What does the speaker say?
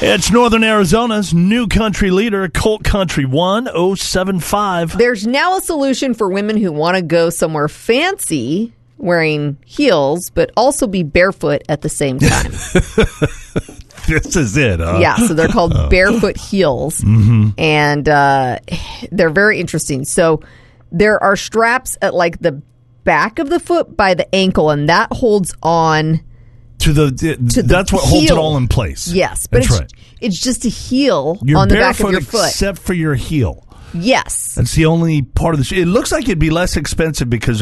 It's Northern Arizona's new country leader, Colt Country 1075. There's now a solution for women who want to go somewhere fancy wearing heels, but also be barefoot at the same time. This is it, huh? Yeah, so they're called barefoot heels, and they're very interesting. So there are straps at like the back of the foot by the ankle, and that holds on to that's what holds it all in place. Yes, but it's just a heel on the back of your foot, except for your heel. Yes, that's the only part of the. It looks like it'd be less expensive because